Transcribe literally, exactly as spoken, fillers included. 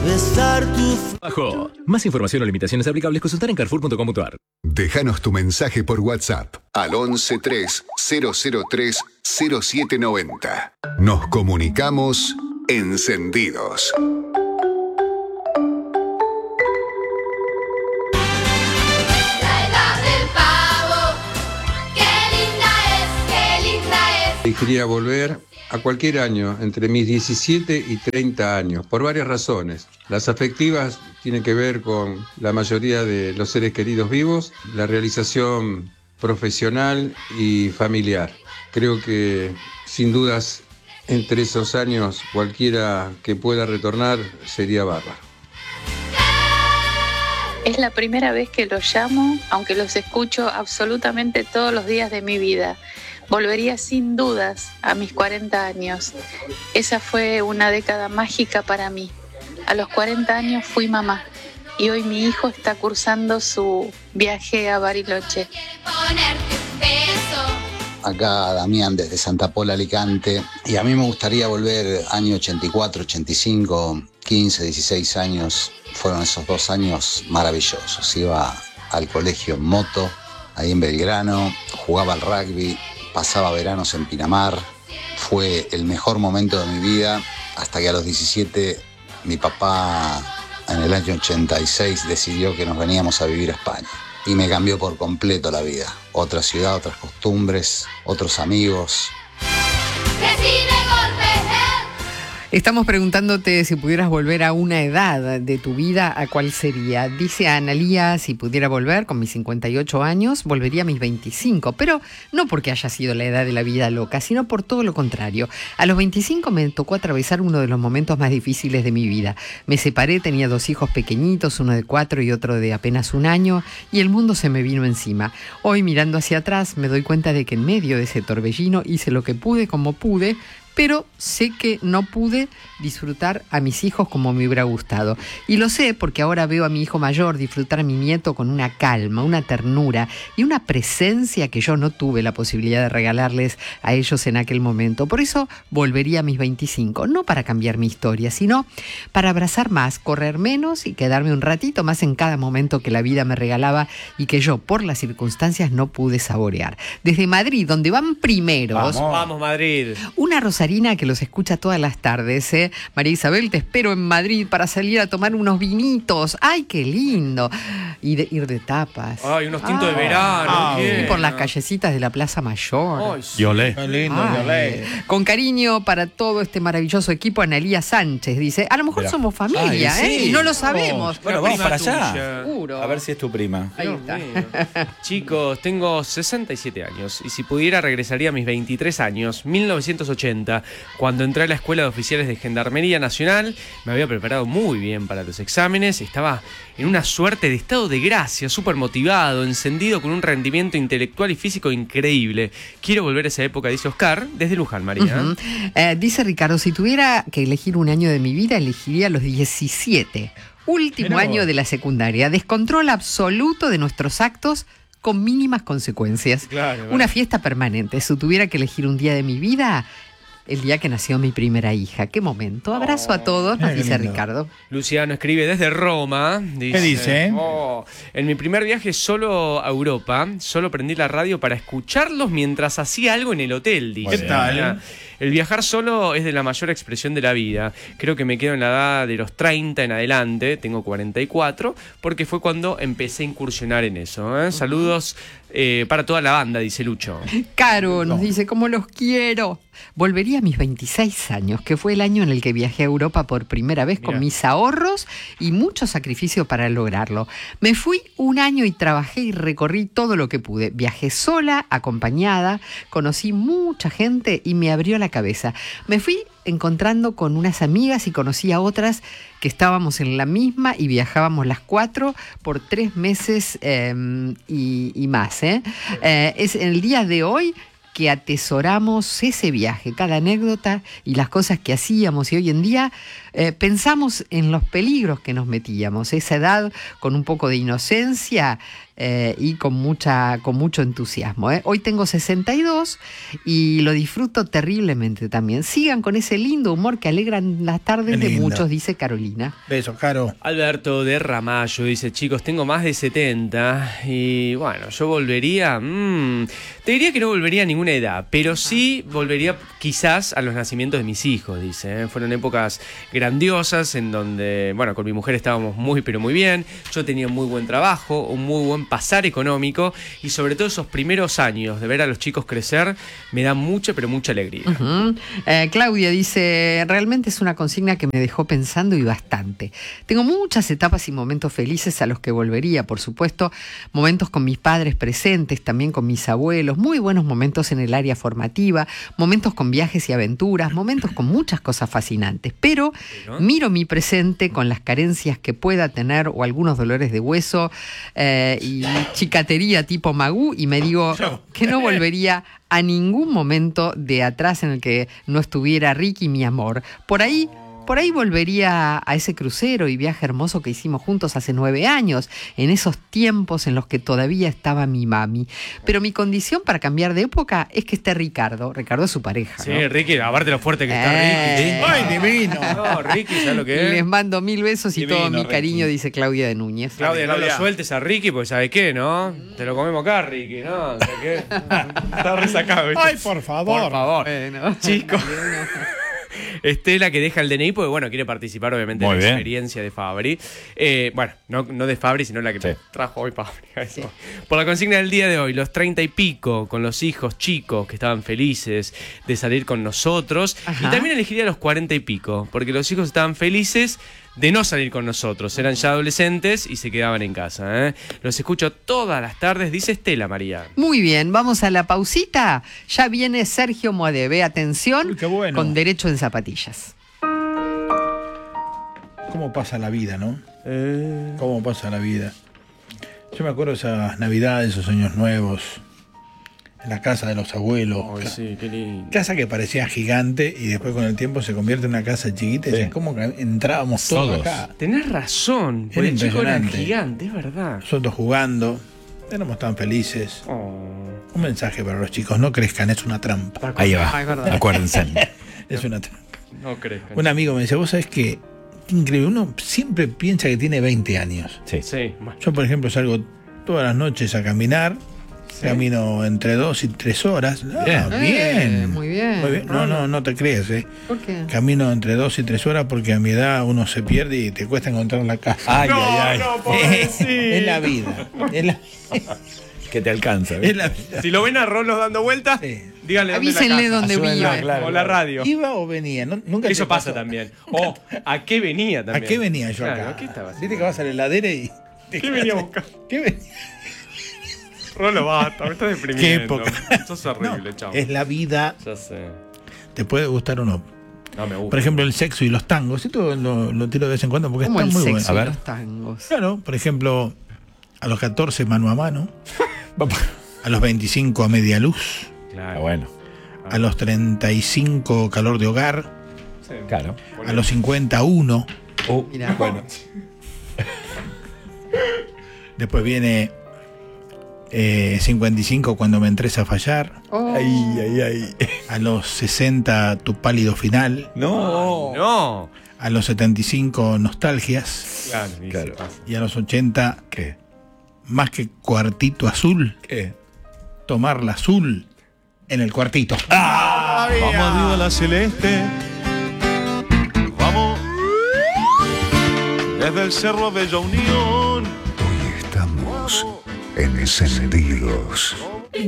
besar tu... Bajo. Más información o limitaciones aplicables consultar en carrefour punto com punto a r. Déjanos tu mensaje por WhatsApp al once tres cero cero tres cero siete noventa. Nos comunicamos encendidos. Elegiría volver a cualquier año entre mis diecisiete y treinta años, por varias razones. Las afectivas tienen que ver con la mayoría de los seres queridos vivos, la realización profesional y familiar. Creo que, sin dudas, entre esos años, cualquiera que pueda retornar sería bárbaro. Es la primera vez que los llamo, aunque los escucho absolutamente todos los días de mi vida. Volvería sin dudas a mis cuarenta años. Esa fue una década mágica para mí. A los cuarenta años fui mamá y hoy mi hijo está cursando su viaje a Bariloche. Acá Damián desde Santa Pola, Alicante, y a mí me gustaría volver año ochenta y cuatro, ochenta y cinco, quince, dieciséis años. Fueron esos dos años maravillosos. Iba al colegio en moto, ahí en Belgrano, jugaba al rugby, pasaba veranos en Pinamar. Fue el mejor momento de mi vida hasta que a los diecisiete mi papá en el año ochenta y seis decidió que nos veníamos a vivir a España y me cambió por completo la vida. Otra ciudad, otras costumbres, otros amigos. Estamos preguntándote si pudieras volver a una edad de tu vida, ¿a cuál sería? Dice Analía, si pudiera volver con mis cincuenta y ocho años, volvería a mis veinticinco, pero no porque haya sido la edad de la vida loca, sino por todo lo contrario. A los veinticinco me tocó atravesar uno de los momentos más difíciles de mi vida. Me separé, tenía dos hijos pequeñitos, uno de cuatro y otro de apenas un año, y el mundo se me vino encima. Hoy, mirando hacia atrás, me doy cuenta de que en medio de ese torbellino hice lo que pude como pude, pero sé que no pude disfrutar a mis hijos como me hubiera gustado. Y lo sé porque ahora veo a mi hijo mayor disfrutar a mi nieto con una calma, una ternura y una presencia que yo no tuve la posibilidad de regalarles a ellos en aquel momento. Por eso volvería a mis veinticinco, no para cambiar mi historia, sino para abrazar más, correr menos y quedarme un ratito más en cada momento que la vida me regalaba y que yo, por las circunstancias, no pude saborear. Desde Madrid, donde van primeros... Vamos, vamos Madrid. Una Rosarina que los escucha todas las tardes, ¿eh? María Isabel, te espero en Madrid para salir a tomar unos vinitos. ¡Ay, qué lindo! Y de, ir de tapas. ¡Ay, unos tintos ah, de verano! Ah, y por las callecitas de la Plaza Mayor. Ay, sí. Yolé. Qué lindo, Ay, Yolé. Con cariño para todo este maravilloso equipo, Analía Sánchez dice, a lo mejor Mira. somos familia, Ay, ¿eh? Sí. Y no lo sabemos. Oh, bueno, vamos para allá. Seguro. A ver si es tu prima. Ahí está. Chicos, tengo sesenta y siete años y si pudiera regresaría a mis veintitrés años, mil novecientos ochenta, cuando entré a la Escuela de Oficiales de Gendarmería Nacional. Me había preparado muy bien para los exámenes, estaba en una suerte de estado de gracia, súper motivado, encendido con un rendimiento intelectual y físico increíble. Quiero volver a esa época, dice Oscar, desde Luján, María. Uh-huh. eh, dice Ricardo, si tuviera que elegir un año de mi vida, elegiría los diecisiete. Último año de la secundaria. Descontrol absoluto de nuestros actos con mínimas consecuencias. Claro, Una fiesta permanente. Si tuviera que elegir un día de mi vida... el día que nació mi primera hija. ¡Qué momento! Abrazo a todos, nos dice Ricardo. Luciano escribe desde Roma. Dice, ¿Qué dice? Oh, en mi primer viaje solo a Europa, solo prendí la radio para escucharlos mientras hacía algo en el hotel, dice. ¿Qué tal? El viajar solo es de la mayor expresión de la vida. Creo que me quedo en la edad de los treinta en adelante, tengo cuarenta y cuatro, porque fue cuando empecé a incursionar en eso. ¿eh? Saludos eh, para toda la banda, dice Lucho. Caro nos dice, ¿cómo los quiero? Volvería a mis veintiséis años, que fue el año en el que viajé a Europa por primera vez. Mirá. Con mis ahorros y mucho sacrificio para lograrlo. Me fui un año y trabajé y recorrí todo lo que pude. Viajé sola, acompañada, conocí mucha gente y me abrió la cabeza. Me fui encontrando con unas amigas y conocí a otras que estábamos en la misma y viajábamos las cuatro por tres meses eh, y, y más. ¿eh? Eh, es en el día de hoy que atesoramos ese viaje, cada anécdota y las cosas que hacíamos, y hoy en día eh, pensamos en los peligros que nos metíamos, esa edad con un poco de inocencia eh, y con, mucha, con mucho entusiasmo. ¿eh? Hoy tengo sesenta y dos y lo disfruto terriblemente también. Sigan con ese lindo humor que alegran las tardes de muchos, dice Carolina. Besos, Caro. Alberto de Ramallo dice, chicos, tengo más de setenta y bueno, yo volvería, mmm, te diría que no volvería a ninguna edad, pero sí volvería quizás a los nacimientos de mis hijos, dice. ¿eh? Fueron épocas grandiosas en donde, bueno, con mi mujer estábamos muy pero muy bien, yo tenía muy buen trabajo, un muy buen pasar económico y sobre todo esos primeros años de ver a los chicos crecer me da mucha pero mucha alegría. Uh-huh. eh, Claudia dice, realmente es una consigna que me dejó pensando y bastante. Tengo muchas etapas y momentos felices a los que volvería, por supuesto, momentos con mis padres presentes, también con mis abuelos, muy buenos momentos en el área formativa, momentos con viajes y aventuras, momentos con muchas cosas fascinantes, pero, pero... miro mi presente con las carencias que pueda tener o algunos dolores de hueso eh, y chicatería tipo Magú y me digo que no volvería a ningún momento de atrás en el que no estuviera Ricky, mi amor. Por ahí... Por ahí volvería a ese crucero y viaje hermoso que hicimos juntos hace nueve años, en esos tiempos en los que todavía estaba mi mami. Pero mi condición para cambiar de época es que esté Ricardo. Ricardo es su pareja, Sí, ¿no? Ricky, aparte lo fuerte que está Eh. Ricky. ¡Ay, divino! No, Ricky, ¿sabes lo que es? Les mando mil besos y Divino, todo mi Ricky. cariño, dice Claudia de Núñez. Claudia, no Claudia. lo sueltes a Ricky, porque ¿sabes qué, no? Te lo comemos acá, Ricky, ¿no? ¿Sabes qué? Está resacado, ¿viste? ¡Ay, por favor! Por favor. Bueno. Chicos. Estela, que deja el D N I porque, bueno, quiere participar obviamente Muy de la bien. experiencia de Fabri. Eh, bueno, no, no de Fabri, sino la que Sí. trajo hoy Fabri. Eso. Por la consigna del día de hoy, los treinta y pico, con los hijos chicos que estaban felices de salir con nosotros. Ajá. Y también elegiría los cuarenta y pico, porque los hijos estaban felices de no salir con nosotros. Eran ya adolescentes y se quedaban en casa. ¿eh? Los escucho todas las tardes, dice Estela María. Muy bien, vamos a la pausita. Ya viene Sergio Moadebe. Atención, Uy, qué bueno. con derecho en zapatillas. ¿Cómo pasa la vida, no? ¿Cómo pasa la vida? Yo me acuerdo esas navidades, esos años nuevos, en la casa de los abuelos. Ay, sí, qué lindo. Casa que parecía gigante y después con el tiempo se convierte en una casa chiquita y Sí. es como que entrábamos todos, Todos. acá. Tenés razón, Era porque el chico era impresionante. gigante, es verdad. Nosotros jugando, éramos tan felices. Oh. Un mensaje para los chicos, no crezcan, es una trampa. Ahí va. Ah, es verdad. Acuérdense. Es una trampa. No crees. Un amigo me decía, vos sabés que, increíble, uno siempre piensa que tiene veinte años. Sí. Sí, bueno. Yo, por ejemplo, salgo todas las noches a caminar, camino entre dos y tres horas. Ah, Bien. bien. Eh, muy bien. Muy bien. No, no, no te creas, ¿eh? ¿Por qué? Camino entre dos y tres horas porque a mi edad uno se pierde y te cuesta encontrar la casa. Ay, ay, ay. Es la vida. Es la, Que te alcanza. es ¿ves? la vida. Si lo ven a Rolo dando vueltas, Sí. díganle dónde es la Avísenle casa. dónde Ayúdenla, vive. claro. O la radio. ¿Iba o venía? No- nunca te Eso pasa pasó. también. O a qué venía ¿A también. qué venía yo Claro, acá? ¿a qué estaba haciendo? Viste que vas a la heladera y... ¿Qué venía a buscar? ¿Qué venía? Rolo, basta, me estás deprimiendo. ¿Qué época? Eso es horrible, No, chao. es la vida. Ya sé. Te puede gustar o no. No me gusta. Por ejemplo, el sexo y los tangos. Esto lo, lo tiro de vez en cuando porque Como está el muy sexo bueno. A y ver. los tangos. Claro, por ejemplo, a los catorce mano a mano, a los veinticinco a media luz, Ah, Claro. bueno. a los treinta y cinco calor de hogar, Sí. Claro. a los cincuenta uno, Uh, Mirá. bueno. después viene eh, cincuenta y cinco cuando me entres a fallar, Oh. Ay, ay, ay. a los sesenta tu pálido final, No. No. a los setenta y cinco nostalgias Claro, y Claro. se pasa. y a los ochenta ¿Qué? más que cuartito azul, ¿Qué? tomar la azul en el cuartito. Vamos arriba la celeste. Vamos. Desde el cerro a Bella Unión. Hoy estamos encendidos.